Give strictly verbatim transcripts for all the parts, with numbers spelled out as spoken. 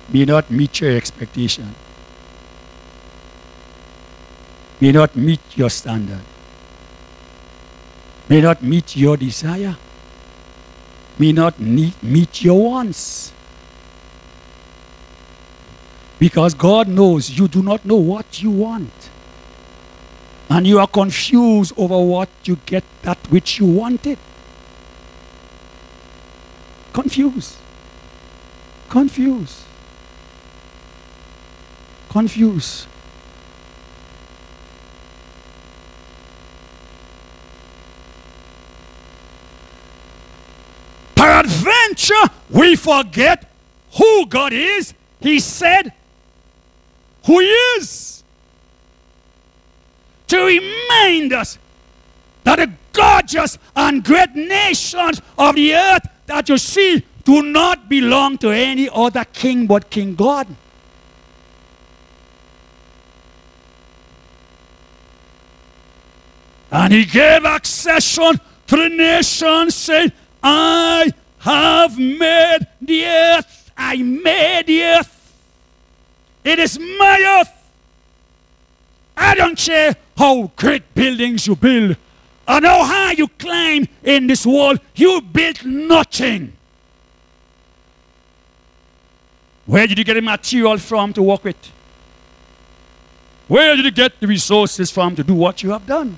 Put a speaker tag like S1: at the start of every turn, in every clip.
S1: may not meet your expectation, may not meet your standard, may not meet your desire, may not need, meet your wants. Because God knows you do not know what you want. And you are confused over what you get that which you wanted. Confused. Confused. Confused. Peradventure, we forget who God is. He said, who He is. To remind us that the gorgeous and great nations of the earth that you see do not belong to any other king but King God. And He gave accession to the nations, saying, I have made the earth. I made the earth. It is my earth. I don't care how great buildings you build and how high you climb in this world. You built nothing. Where did you get the material from to work with? Where did you get the resources from to do what you have done?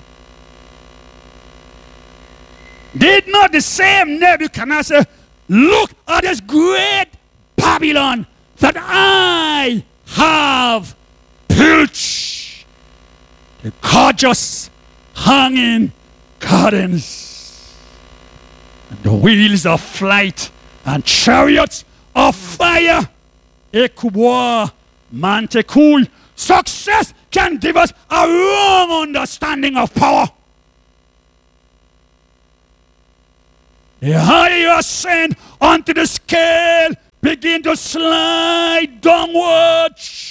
S1: Did not the same Nebuchadnezzar look at this great Babylon that I have built? The gorgeous hanging gardens, and the wheels of flight, and chariots of fire. Ekubwa Mantekul. Success can give us a wrong understanding of power. The higher you ascend onto the scale, begin to slide downwards.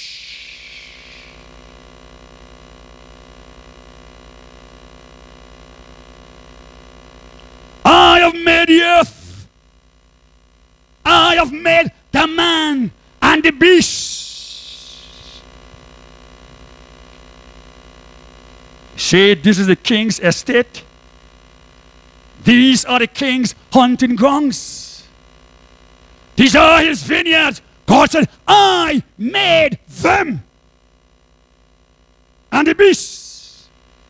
S1: I have made the earth. I have made the man and the beast. Say, this is the king's estate. These are the king's hunting grounds. These are his vineyards. God said, I made them. And the beasts.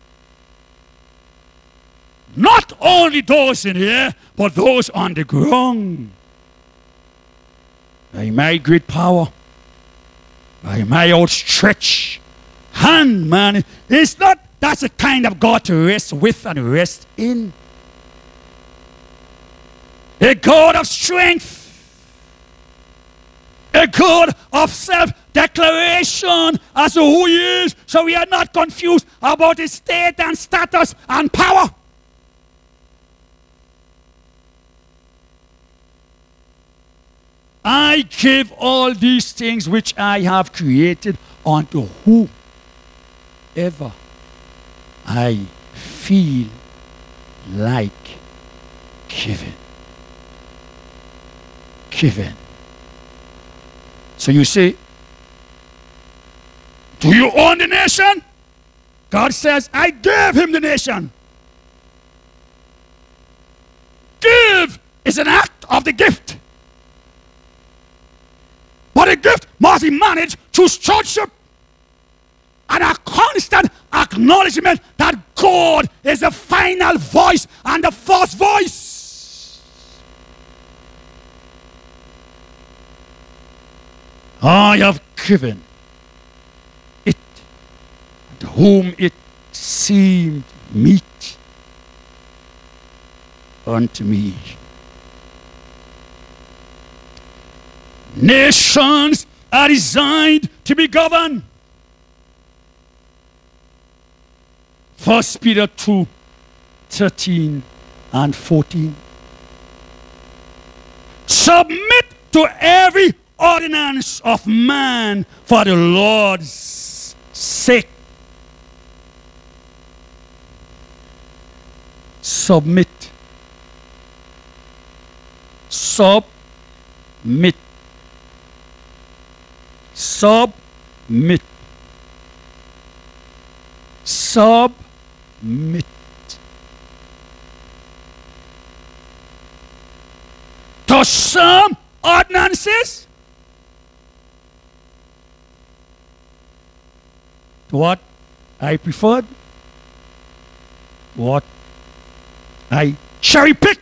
S1: Not only those in here, but those on the ground. By my great power, by my outstretched hand, man. It's not, that's the kind of God to rest with and rest in. A God of strength. A God of self-declaration as to who He is, so we are not confused about His state and status and power. I give all these things which I have created unto whoever I feel like giving. Giving. So you say, do you own the nation? God says, I gave him the nation. Give is an act of the gift. But the gift must be managed through stewardship and a constant acknowledgement that God is the final voice and the first voice. I have given it to whom it seemed meet unto me. Nations are designed to be governed. First Peter two, thirteen and fourteen. Submit to every ordinance of man for the Lord's sake. Submit. Submit. Submit. Submit. To some ordinances. To what I preferred. What I cherry pick.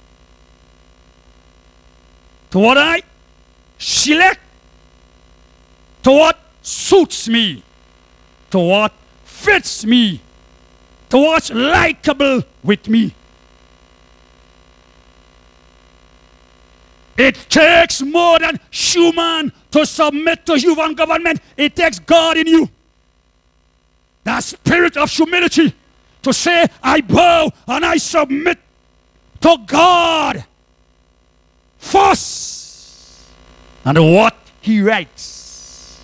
S1: To what I select. To what suits me. To what fits me. To what's likable with me. It takes more than human to submit to human government. It takes God in you. That spirit of humility to say, I bow and I submit to God first and what he writes.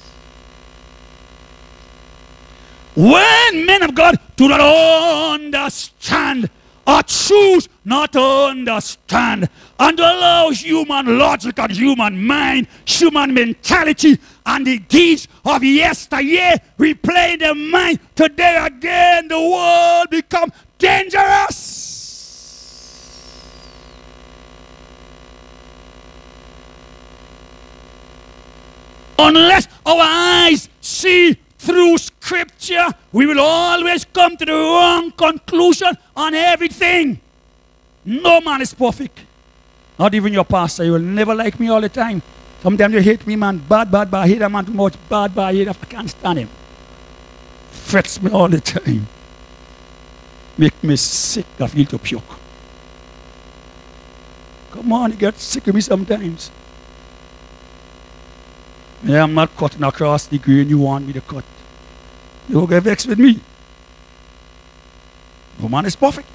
S1: When men of God do not understand or choose not to understand and allow human logic and human mind, human mentality and the deeds of yesteryear replay in the mind today again, the world become dangerous. Unless our eyes see through scripture, we will always come to the wrong conclusion on everything. No man is perfect. Not even your pastor. You will never like me all the time. Sometimes you hate me, man. Bad, bad, bad. I hate a man too much. Bad, bad. I hate him. I can't stand him. Frets me all the time. Make me sick. I feel to puke. Come on, you get sick of me sometimes. Yeah, I'm not cutting across the grain you want me to cut. You will get vexed with me. No man is perfect.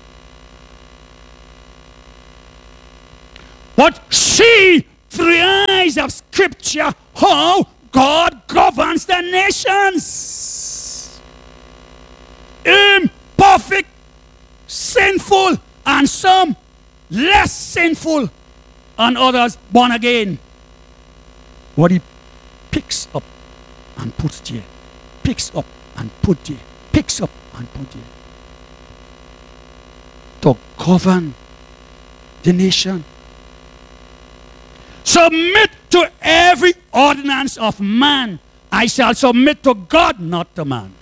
S1: But see through the eyes of scripture how God governs the nations. Imperfect, sinful, and some less sinful, and others born again. What he picks up and puts there, picks up and put there, picks up and put there. To govern the nation. Submit to every ordinance of man. I shall submit to God, not to man.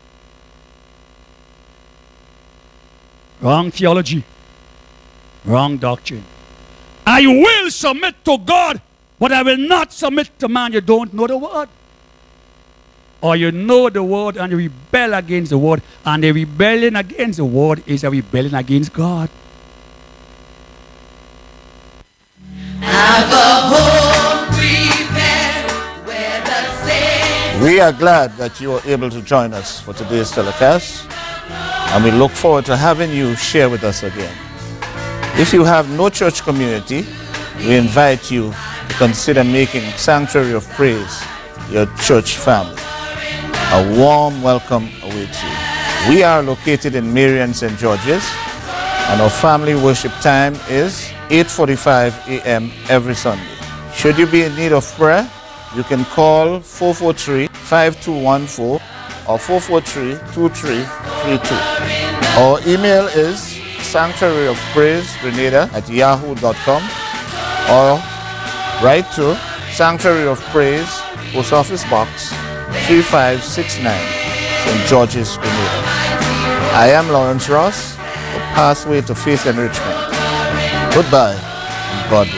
S1: Wrong theology. Wrong doctrine. I will submit to God, but I will not submit to man. You don't know the word. Or you know the word and you rebel against the word. And the rebellion against the word is a rebellion against God.
S2: Have a home prepared where the saints.
S3: We are glad that you are able to join us for today's telecast, and we look forward to having you share with us again. If you have no church community, we invite you to consider making Sanctuary of Praise your church family. A warm welcome awaits you. We are located in Marion, Saint George's, and our family worship time is eight forty-five a m every Sunday. Should you be in need of prayer, you can call four four three, five two one four or four four three, two three three two. Our email is sanctuary of praise grenada at yahoo dot com or write to Sanctuary of Praise, Post Office Box three five six nine, Saint George's, Grenada. I am Lawrence Ross, for Pathway to Faith Enrichment. Goodbye and God bless.